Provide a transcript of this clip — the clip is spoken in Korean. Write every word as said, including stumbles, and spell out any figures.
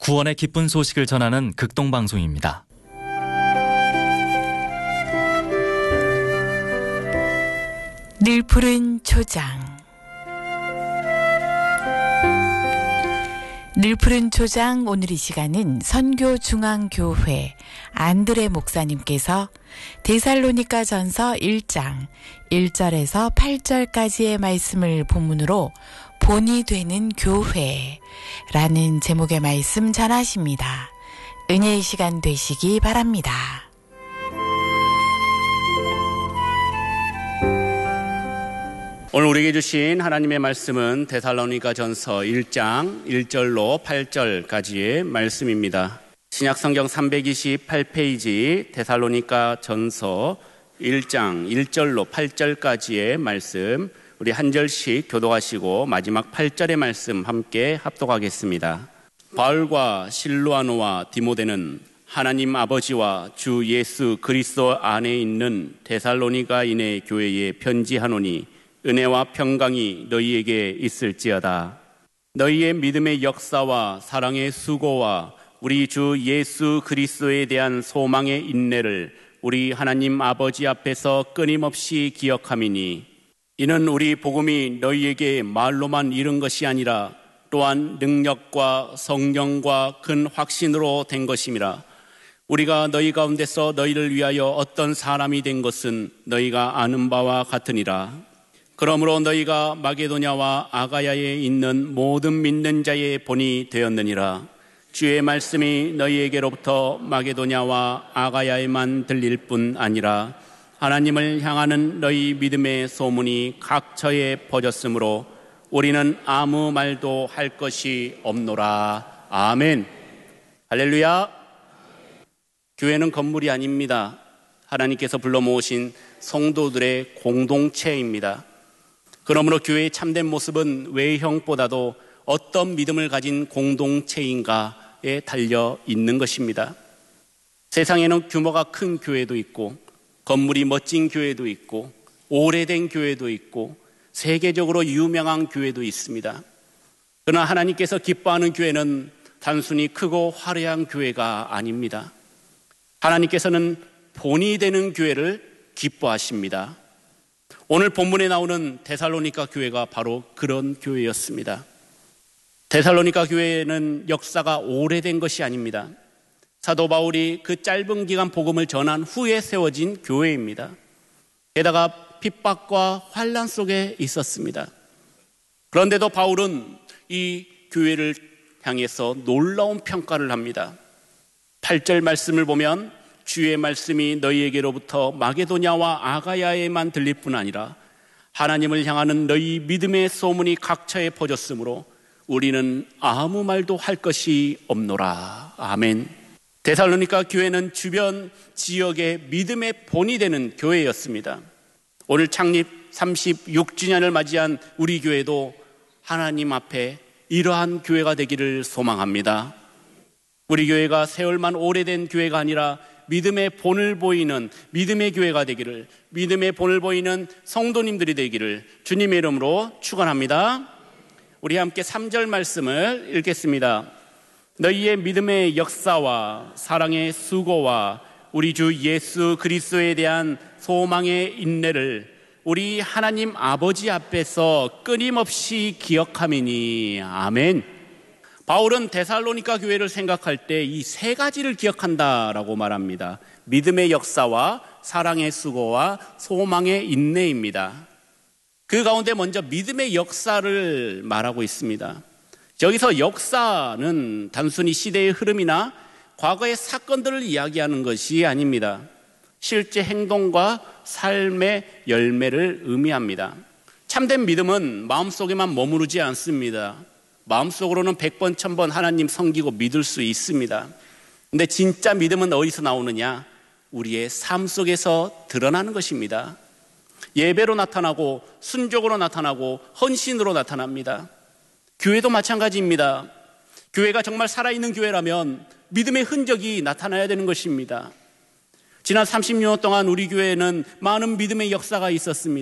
구원의 기쁜 소식을 전하는 극동방송입니다. 늘 푸른 초장. 늘 푸른 초장, 오늘 이 시간은 선교중앙교회 안드레 목사님께서 데살로니가 전서 일 장 일 절에서 팔 절까지의 말씀을 본문으로 본이 되는 교회라는 제목의 말씀 전하십니다. 은혜의 시간 되시기 바랍니다. 오늘 우리에게 주신 하나님의 말씀은 데살로니가 전서 일 장 일 절로 팔 절까지의 말씀입니다. 신약성경 삼백이십팔 페이지 데살로니가 전서 일 장 일 절로 팔 절까지의 말씀, 우리 한 절씩 교독하시고 마지막 팔 절의 말씀 함께 합독하겠습니다. 바울과 실로아노와 디모데는 하나님 아버지와 주 예수 그리스도 안에 있는 데살로니가인의 교회에 편지하노니 은혜와 평강이 너희에게 있을지어다. 너희의 믿음의 역사와 사랑의 수고와 우리 주 예수 그리스도에 대한 소망의 인내를 우리 하나님 아버지 앞에서 끊임없이 기억함이니 이는 우리 복음이 너희에게 말로만 이른 것이 아니라 또한 능력과 성령과 큰 확신으로 된 것임이라. 우리가 너희 가운데서 너희를 위하여 어떤 사람이 된 것은 너희가 아는 바와 같으니라. 그러므로 너희가 마게도냐와 아가야에 있는 모든 믿는 자의 본이 되었느니라. 주의 말씀이 너희에게로부터 마게도냐와 아가야에만 들릴 뿐 아니라 하나님을 향하는 너희 믿음의 소문이 각처에 퍼졌으므로 우리는 아무 말도 할 것이 없노라. 아멘. 할렐루야. 교회는 건물이 아닙니다. 하나님께서 불러 모으신 성도들의 공동체입니다. 그러므로 교회의 참된 모습은 외형보다도 어떤 믿음을 가진 공동체인가에 달려 있는 것입니다. 세상에는 규모가 큰 교회도 있고 건물이 멋진 교회도 있고 오래된 교회도 있고 세계적으로 유명한 교회도 있습니다. 그러나 하나님께서 기뻐하는 교회는 단순히 크고 화려한 교회가 아닙니다. 하나님께서는 본이 되는 교회를 기뻐하십니다. 오늘 본문에 나오는 데살로니가 교회가 바로 그런 교회였습니다. 데살로니가 교회는 역사가 오래된 것이 아닙니다. 사도 바울이 그 짧은 기간 복음을 전한 후에 세워진 교회입니다. 게다가 핍박과 환난 속에 있었습니다. 그런데도 바울은 이 교회를 향해서 놀라운 평가를 합니다. 팔 절 말씀을 보면 주의 말씀이 너희에게로부터 마게도냐와 아가야에만 들릴 뿐 아니라 하나님을 향하는 너희 믿음의 소문이 각처에 퍼졌으므로 우리는 아무 말도 할 것이 없노라. 아멘. 데살로니가 교회는 주변 지역의 믿음의 본이 되는 교회였습니다. 오늘 창립 삼십육 주년을 맞이한 우리 교회도 하나님 앞에 이러한 교회가 되기를 소망합니다. 우리 교회가 세월만 오래된 교회가 아니라 믿음의 본을 보이는 믿음의 교회가 되기를, 믿음의 본을 보이는 성도님들이 되기를 주님의 이름으로 축원합니다. 우리 함께 삼 절 말씀을 읽겠습니다. 너희의 믿음의 역사와 사랑의 수고와 우리 주 예수 그리스도에 대한 소망의 인내를 우리 하나님 아버지 앞에서 끊임없이 기억함이니. 아멘. 바울은 데살로니가 교회를 생각할 때 이 세 가지를 기억한다라고 말합니다. 믿음의 역사와 사랑의 수고와 소망의 인내입니다. 그 가운데 먼저 믿음의 역사를 말하고 있습니다. 여기서 역사는 단순히 시대의 흐름이나 과거의 사건들을 이야기하는 것이 아닙니다. 실제 행동과 삶의 열매를 의미합니다. 참된 믿음은 마음속에만 머무르지 않습니다. 마음속으로는 백 번, 천 번 하나님 섬기고 믿을 수 있습니다. 근데 진짜 믿음은 어디서 나오느냐? 우리의 삶 속에서 드러나는 것입니다. 예배로 나타나고 순종으로 나타나고 헌신으로 나타납니다. 교회도 마찬가지입니다. 교회가 정말 살아있는 교회라면 믿음의 흔적이 나타나야 되는 것입니다. 지난 삼십 년 동안 우리 교회에는 많은 믿음의 역사가 있었습니다.